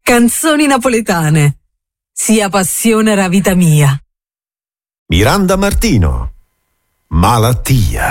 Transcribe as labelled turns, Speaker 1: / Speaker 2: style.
Speaker 1: Canzoni napoletane. Sia passione la vita mia.
Speaker 2: Miranda Martino. Malattia.